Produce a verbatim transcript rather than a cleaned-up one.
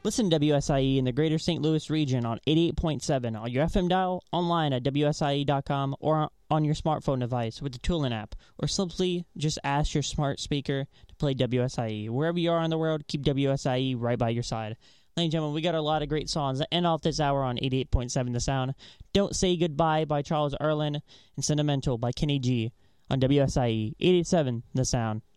Listen to W S I E in the greater Saint Louis region on eighty-eight point seven on your F M dial, online at W S I E dot com, or on your smartphone device with the Toolin app, or simply just ask your smart speaker to play W S I E. Wherever you are in the world, keep W S I E right by your side. Ladies and gentlemen, we got a lot of great songs that end off this hour on eighty-eight point seven The Sound. Don't Say Goodbye by Charles Erlin and Sentimental by Kenny G on W S I E eighty-seven The Sound.